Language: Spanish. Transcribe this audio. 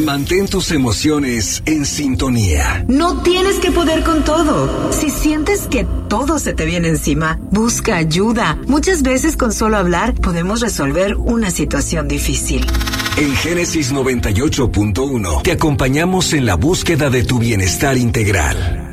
Mantén tus emociones en sintonía. No tienes que poder con todo. Si sientes que todo se te viene encima, busca ayuda. Muchas veces con solo hablar podemos resolver una situación difícil. En Génesis 98.1 te acompañamos en la búsqueda de tu bienestar integral.